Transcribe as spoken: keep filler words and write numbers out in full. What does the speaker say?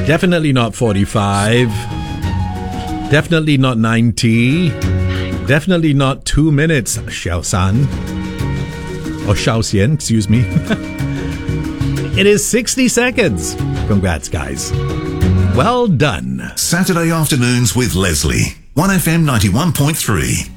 Definitely not forty-five. Definitely not ninety. Definitely not two minutes, Xiao San. Or Xiao Xian, excuse me. It is sixty seconds. Congrats, guys. Well done. Saturday afternoons with Leslie. one F M ninety-one point three.